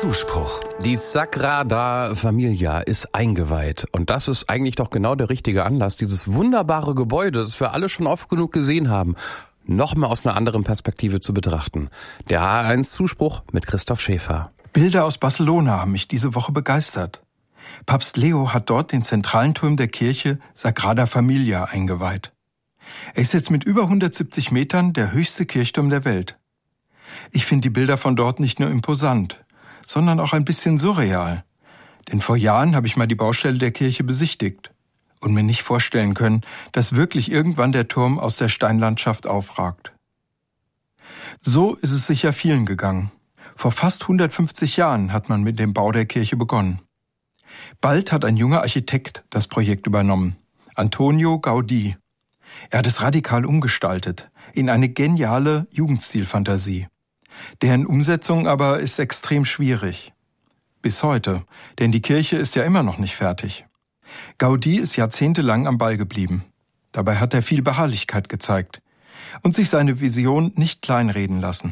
Zuspruch. Die Sagrada Familia ist eingeweiht. Und das ist eigentlich doch genau der richtige Anlass, dieses wunderbare Gebäude, das wir alle schon oft genug gesehen haben, noch mal aus einer anderen Perspektive zu betrachten. Der H1 Zuspruch mit Christoph Schäfer. Bilder aus Barcelona haben mich diese Woche begeistert. Papst Leo hat dort den zentralen Turm der Kirche Sagrada Familia eingeweiht. Er ist jetzt mit über 170 Metern der höchste Kirchturm der Welt. Ich finde die Bilder von dort nicht nur imposant, sondern auch ein bisschen surreal. Denn vor Jahren habe ich mal die Baustelle der Kirche besichtigt und mir nicht vorstellen können, dass wirklich irgendwann der Turm aus der Steinlandschaft aufragt. So ist es sicher vielen gegangen. Vor fast 150 Jahren hat man mit dem Bau der Kirche begonnen. Bald hat ein junger Architekt das Projekt übernommen, Antonio Gaudí. Er hat es radikal umgestaltet, in eine geniale Jugendstilfantasie. Deren Umsetzung aber ist extrem schwierig. Bis heute, denn die Kirche ist ja immer noch nicht fertig. Gaudí ist jahrzehntelang am Ball geblieben. Dabei hat er viel Beharrlichkeit gezeigt und sich seine Vision nicht kleinreden lassen.